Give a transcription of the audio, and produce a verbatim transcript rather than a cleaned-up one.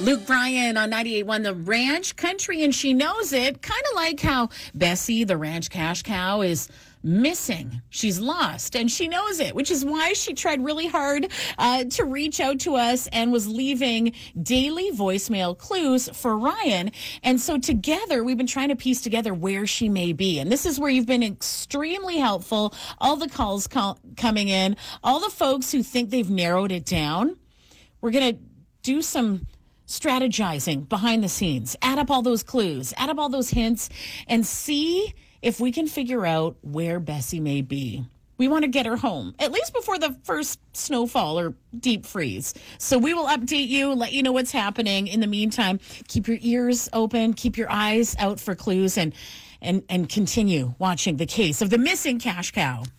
Luke Bryan on ninety-eight point one The Ranch Country, and she knows it. Kind of like how Bessie, the ranch cash cow, is missing. She's lost, and she knows it, which is why she tried really hard uh, to reach out to us and was leaving daily voicemail clues for Ryan. And so together, we've been trying to piece together where she may be. And this is where you've been extremely helpful. All the calls call- coming in, all the folks who think they've narrowed it down. We're going to do some strategizing behind the scenes, add up all those clues, add up all those hints, and see if we can figure out where Bessie may be. We want to get her home, at least before the first snowfall or deep freeze. So we will update you, let you know what's happening. In the meantime, keep your ears open, keep your eyes out for clues, and and and continue watching the case of the missing cash cow.